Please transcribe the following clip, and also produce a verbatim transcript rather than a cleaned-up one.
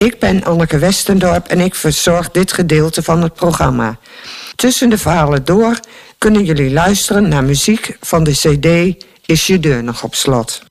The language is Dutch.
Ik ben Anneke Westendorp en ik verzorg dit gedeelte van het programma. Tussen de verhalen door kunnen jullie luisteren naar muziek van de cd Is je deur nog op slot?